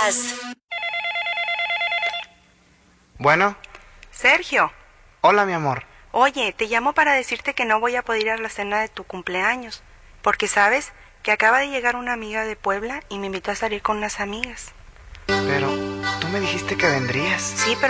Podcast. Bueno, Sergio, hola mi amor. oye, te llamo para decirte que no voy a poder ir a la cena de tu cumpleaños, porque sabes que acaba de llegar una amiga de Puebla y me invitó a salir con unas amigas. Pero tú me dijiste que vendrías. Sí, pero